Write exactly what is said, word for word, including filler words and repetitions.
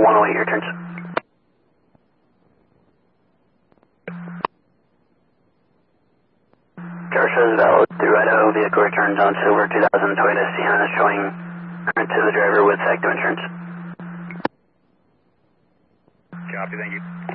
one oh eight, your turns. Car shows valid through Idaho. Vehicle returns on silver two thousand Toyota Sienna showing current to the driver with active insurance. Copy, thank you.